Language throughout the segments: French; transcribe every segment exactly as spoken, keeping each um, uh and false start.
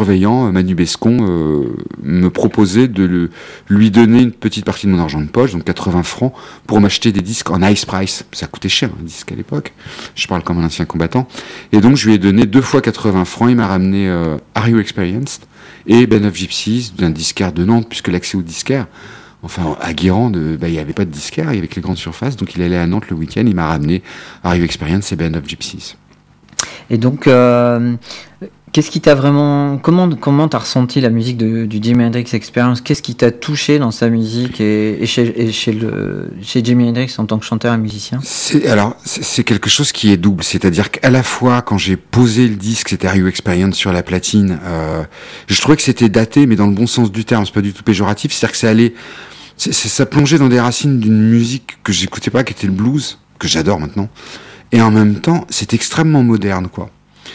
surveillant, Manu Bescon, euh, me proposait de le, lui donner une petite partie de mon argent de poche, donc quatre-vingts francs, pour m'acheter des disques en ice price. Ça coûtait cher, un disque à l'époque. Je parle comme un ancien combattant. Et donc, je lui ai donné deux fois quatre-vingts francs. Il m'a ramené euh, Are You Experienced et Band of Gypsies, d'un disquaire de Nantes, puisque l'accès au disquaire, enfin, à Guérande, bah, il n'y avait pas de disquaire, il y avait que les grandes surfaces. Donc, il allait à Nantes le week-end, il m'a ramené Are You Experienced et Band of Gypsies. Et donc, euh, qu'est-ce qui t'a vraiment... Comment, comment t'as ressenti la musique de, du Jimi Hendrix Experience ? Qu'est-ce qui t'a touché dans sa musique et, et, chez, et chez, le, chez Jimi Hendrix en tant que chanteur et musicien ? c'est, Alors, c'est, c'est quelque chose qui est double. C'est-à-dire qu'à la fois, quand j'ai posé le disque, c'était Are You Experience sur la platine, euh, je trouvais que c'était daté, mais dans le bon sens du terme. C'est pas du tout péjoratif. C'est-à-dire que ça allait... C'est, c'est, ça plongeait dans des racines d'une musique que j'écoutais pas, qui était le blues, que j'adore maintenant. Et en même temps, c'est extrêmement moderne, quoi.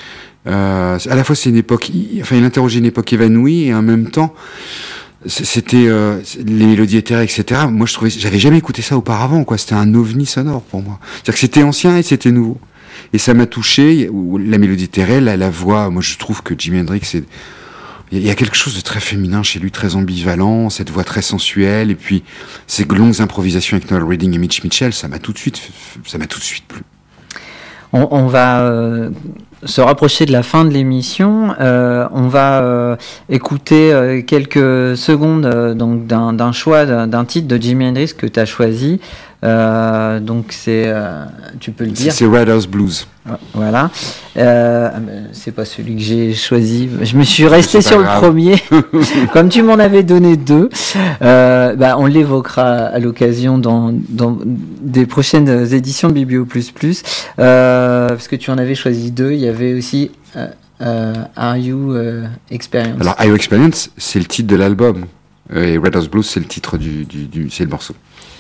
Euh, à la fois, c'est une époque, enfin, il interrogeait une époque évanouie, et en même temps, c'était euh, les mélodies éthérées, et cetera. Moi, je trouvais, j'avais jamais écouté ça auparavant, quoi. C'était un ovni sonore pour moi. C'est-à-dire que c'était ancien et c'était nouveau. Et ça m'a touché. La mélodie éthérée, la, la voix. Moi, je trouve que Jimi Hendrix, c'est, il y a quelque chose de très féminin chez lui, très ambivalent, cette voix très sensuelle, et puis ces longues improvisations avec Noel Redding et Mitch Mitchell, ça m'a tout de suite, ça m'a tout de suite plu. On, on va euh, se rapprocher de la fin de l'émission. Euh, on va euh, écouter euh, quelques secondes euh, donc d'un, d'un choix d'un, d'un titre de Jimi Hendrix que tu as choisi. Euh, donc c'est, euh, tu peux le dire. C'est, c'est Red House Blues. Voilà. Euh, c'est pas celui que j'ai choisi. Je me suis resté sur grave. le premier. Comme tu m'en avais donné deux, euh, bah on l'évoquera à l'occasion dans, dans des prochaines éditions de Biblio plus plus. Euh, parce que tu en avais choisi deux. Il y avait aussi euh, euh, Are You euh, Experience. Alors Are You Experience, c'est le titre de l'album. Et Red House Blues, c'est le titre du, du, du c'est le morceau.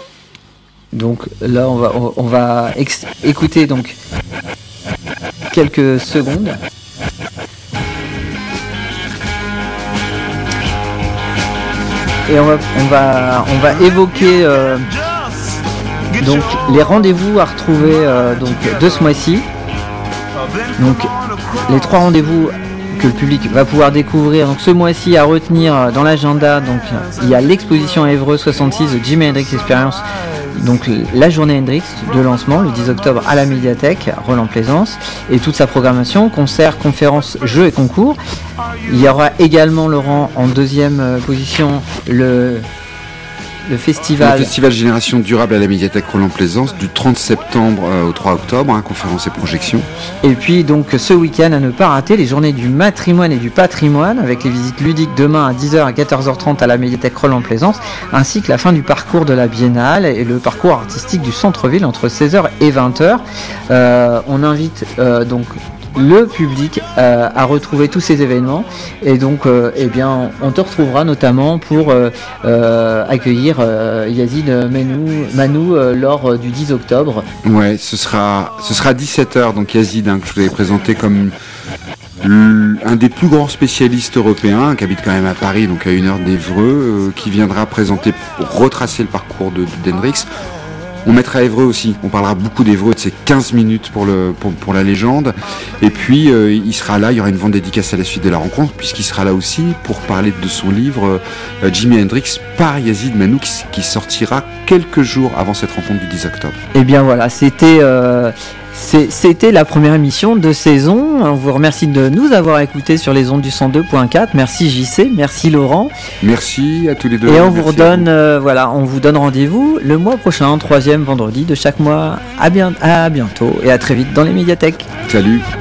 Donc là, on va, on, on va ex- écouter donc quelques secondes. Et on va, on va, on va évoquer euh, donc les rendez-vous à retrouver euh, donc de ce mois-ci. Donc les trois rendez-vous que le public va pouvoir découvrir donc ce mois-ci à retenir dans l'agenda. Donc il y a l'exposition à Évreux soixante-six de Jimi Hendrix Experience. Donc la journée Hendrix de lancement le dix octobre à la médiathèque Roland-Plaisance et toute sa programmation, concerts, conférences, jeux et concours. Il y aura également, Laurent, en deuxième position le, le festival le festival Génération Durable à la médiathèque Roland-Plaisance du trente septembre au trois octobre, hein, conférences et projections. Et puis donc ce week-end à ne pas rater les journées du matrimoine et du patrimoine avec les visites ludiques demain à dix heures à quatorze heures trente à la médiathèque Roland-Plaisance, ainsi que la fin du parcours de la Biennale et le parcours artistique du centre-ville entre seize heures et vingt heures. Euh, on invite euh, donc le public euh, à retrouver tous ces événements et donc euh, eh bien on te retrouvera notamment pour euh, euh, accueillir euh, Yazid Manou, Manou euh, lors euh, du dix octobre. Ouais, ce sera ce sera dix-sept heures, donc Yazid, hein, que je vous avais présenté comme un des plus grands spécialistes européens, qui habite quand même à Paris, donc à une heure d'Évreux, euh, qui viendra présenter, retracer le parcours de, de d'Hendrix. On mettra Évreux aussi, on parlera beaucoup d'Évreux, de ces quinze minutes pour, le, pour, pour la légende. Et puis, euh, il sera là, il y aura une vente dédicace à la suite de la rencontre, puisqu'il sera là aussi pour parler de son livre euh, Jimi Hendrix par Yazid Manou, qui, qui sortira quelques jours avant cette rencontre du dix octobre. Et bien voilà, c'était... Euh... C'est, c'était la première émission de saison. On vous remercie de nous avoir écoutés sur les ondes du cent deux point quatre. Merci J C, merci Laurent. Merci à tous les deux. Et on merci vous redonne, euh, voilà, on vous donne rendez-vous le mois prochain, troisième vendredi de chaque mois. À, bien, à bientôt et à très vite dans les médiathèques. Salut.